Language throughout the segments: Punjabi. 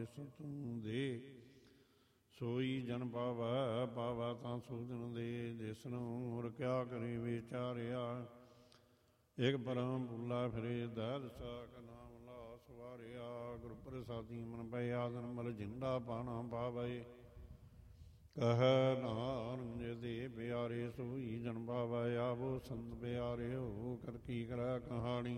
ਜਿਸ ਤੂੰ ਦੇ। ਸੋਈ ਜਨ ਪਾਵੈ ਪਾਵੈ ਤਾਂ ਸੂਜਨ ਦੇ। ਜਿਸ ਨੂੰ ਮੁਰ ਕਿਆ ਕਰੇ ਵਿਚਾਰਿਆ। ਇਕ ਪਰਮ ਭੁੱਲਾ ਫਿਰੇ ਦਹਿ ਸਾਖ ਨਾਮ ਲਾ ਸਵਾਰਿਆ। ਗੁਰ ਪ੍ਰਸਾਦੀ ਮਨ ਪੈ ਆਦਨ ਮਲ ਝਿੰਡਾ ਪਾਣਾ ਪਾਵੈ। ਕਹਿ ਨਾਨਕ ਜੇ ਦੇ ਪਿਆਰੇ ਸੋਈ ਜਨ ਪਾਵੈ। ਆਵੋ ਸੰਤ ਪਿਆਰੇ ਹੋ ਕਰ ਕੀ ਕਰੈ ਕਹਾਣੀ।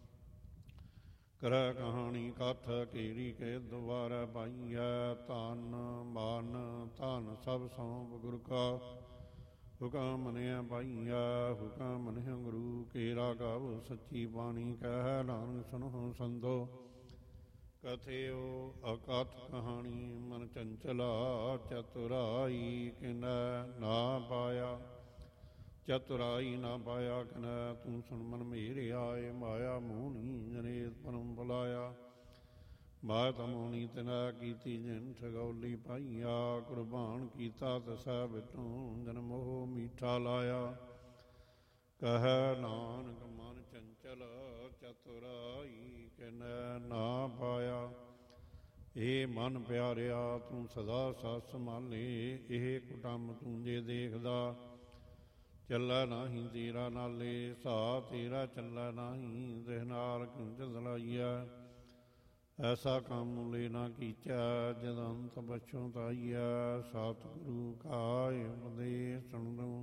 ਕਰੈ ਕਹਾਣੀ ਕਥ ਕੀਰੀ ਕੇ ਦੁਆਰੈ ਪਾਈਐ। ਧਨ ਮਨ ਧਨ ਸਭ ਸੌਂਪ ਗੁਰ ਕਾ। ਹੁਕਮ ਮੰਨਿਆ ਪਾਈਐ ਹੁਕਮ ਮੰਨਿਆ ਗੁਰੂ ਕੇਰਾ। ਗਾਵੋ ਸੱਚੀ ਬਾਣੀ ਕਹਿ ਨਾਨਕ ਸੁਣੋ ਸੰਤੋ। ਕਥਿਓ ਅਕਥ ਕਹਾਣੀ ਮਨ ਚੰਚਲਾ। ਚਤੁਰਾਈ ਕਿਨੈ ਨਾ ਪਾਇਆ। ਚਤੁਰਾਈ ਨਾ ਪਾਇਆ ਕਿਨੈ ਤੂੰ ਸੁਣ ਮਨ ਮੇਰੇ ਆਏ। ਮਾਇਆ ਮੋਹਣੀ ਜਨੇਤ ਪਰਮ ਬੁਲਾਇਆ। ਮਾਇਆ ਮੋਹਣੀ ਤਿਨੈ ਕੀਤੀ ਜਿਨ ਠਗੌਲੀ ਪਾਈਆ। ਕੁਰਬਾਨ ਕੀਤਾ ਤਸੈ ਬਿਟੂ ਜਨ ਮੋਹ ਮੀਠਾ ਲਾਇਆ। ਕਹਿ ਨਾਨਕ ਮਨ ਚੰਚਲ ਚਤੁਰਾਈ ਕਿਨੈ ਨਾ ਪਾਇਆ। ਇਹ ਮਨ ਪਿਆਰਿਆ ਤੂੰ ਸਦਾ ਸੱਸ ਸੰਭਾਲੇ। ਇਹ ਕੁਟੰਬ ਤੂੰ ਜੇ ਦੇਖਦਾ। ਚੱਲੈ ਨਾਹੀਂ ਤੇਰਾ ਨਾਲੇ। ਸਾ ਤੇਰਾ ਚੱਲੈ ਨਾਹੀਂ ਤਿਸ ਨਾਲ ਕਿਉ ਚਲਾਈਐ। ਐਸਾ ਕੰਮ ਲੈ ਨਾ ਕੀਚੈ ਜਦ ਅੰਤ ਪਛੁਤਾਈਐ। ਸਤਿਗੁਰੂ ਕਾ ਉਪਦੇਸ ਸੁਣੋ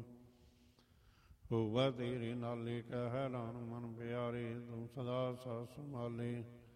ਹੋਵੈ ਤੇਰੇ ਨਾਲੇ। ਕਹਿ ਨਾਨਕ ਮਨ ਪਿਆਰੇ ਤੂੰ ਸਦਾ ਸੱਸ ਸੰਭਾਲੇ।